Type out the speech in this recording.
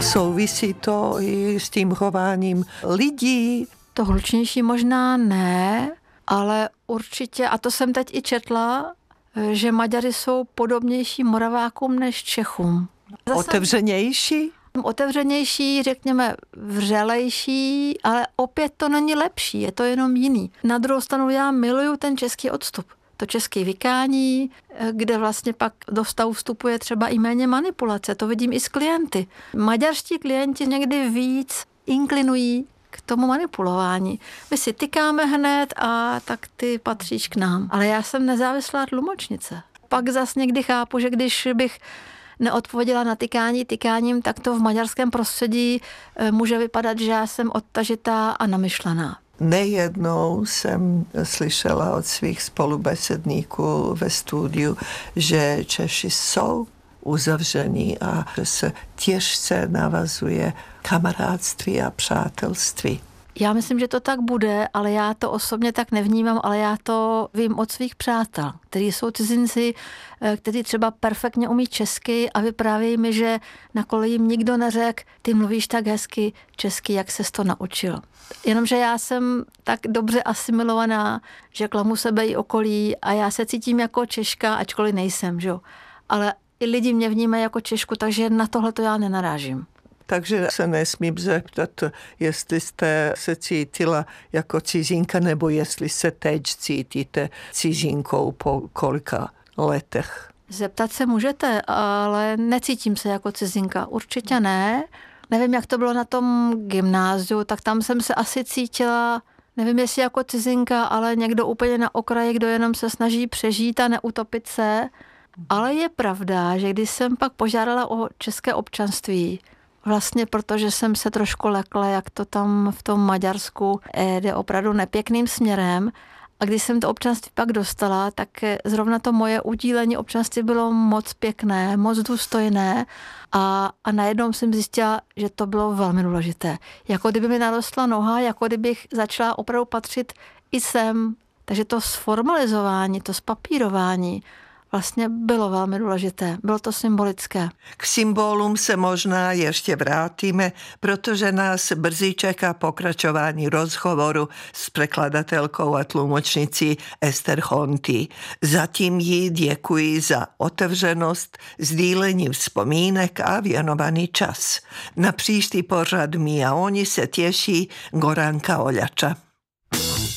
Souvisí to i s tím chováním lidí? To hlučnější možná ne, ale určitě, a to jsem teď i četla, že Maďaři jsou podobnější Moravákům než Čechům. Otevřenější? Otevřenější, řekněme vřelejší, ale opět to není lepší, je to jenom jiný. Na druhou stranu já miluju ten český odstup. To české vykání, kde vlastně pak do vztahu vstupuje třeba i méně manipulace. To vidím i s klienty. Maďarští klienti někdy víc inklinují k tomu manipulování. My si tykáme hned a tak ty patříš k nám. Ale já jsem nezávislá tlumočnice. Pak zas někdy chápu, že když bych neodpověděla na tykání tykáním, tak to v maďarském prostředí může vypadat, že já jsem odtažitá a namyšlená. Nejednou jsem slyšela od svých spolubesedníků ve studiu, že Češi jsou uzavření a že se těžce navazuje kamarádství a přátelství. Já myslím, že to tak bude, ale já to osobně tak nevnímám, ale já to vím od svých přátel, kteří jsou cizinci, kteří třeba perfektně umí česky a vyprávějí mi, že na kole jim nikdo neřekl, ty mluvíš tak hezky česky, jak ses to naučil. Jenomže já jsem tak dobře asimilovaná, že klamu sebe i okolí a já se cítím jako Češka, ačkoliv nejsem, že jo. Ale i lidi mě vnímají jako Češku, takže na tohle to já nenarážím. Takže se nesmím zeptat, jestli jste se cítila jako cizinka, nebo jestli se teď cítíte cizinkou po kolika letech. Zeptat se můžete, ale necítím se jako cizinka. Určitě ne. Nevím, jak to bylo na tom gymnáziu, tak tam jsem se asi cítila, nevím, jestli jako cizinka, ale někdo úplně na okraji, kdo jenom se snaží přežít a neutopit se. Ale je pravda, že když jsem pak požádala o české občanství, vlastně protože jsem se trošku lekla, jak to tam v tom Maďarsku jde opravdu nepěkným směrem. A když jsem to občanství pak dostala, tak zrovna to moje udílení občanství bylo moc pěkné, moc důstojné a najednou jsem zjistila, že to bylo velmi důležité. Jako kdyby mi narostla noha, jako kdybych začala opravdu patřit i sem. Takže to sformalizování, to spapírování vlastně bylo velmi důležité. Bylo to symbolické. K symbolům se možná ještě vrátíme, protože nás brzy čeká pokračování rozhovoru s překladatelkou a tlumočnicí Ester Honty. Zatím jí děkuji za otevřenost, sdílení vzpomínek a věnovaný čas. Na příští pořad My a oni se těší Goranka Oljača.